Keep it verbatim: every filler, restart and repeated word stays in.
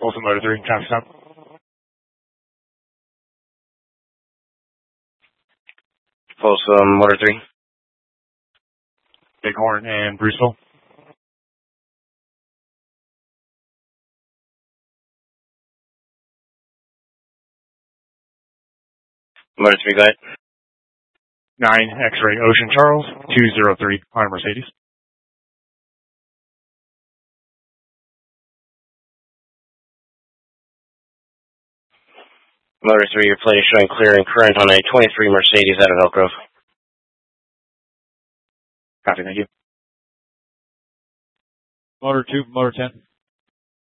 Folsom Motor three, traffic stop. Folsom Motor three. Bighorn and Bruceville. Motor three, go ahead. nine X-ray Ocean Charles, two zero three on a Mercedes. Motor three, your plate is showing clear and current on a twenty-three Mercedes out of Elk Grove. Copy, thank you. Motor two, Motor ten.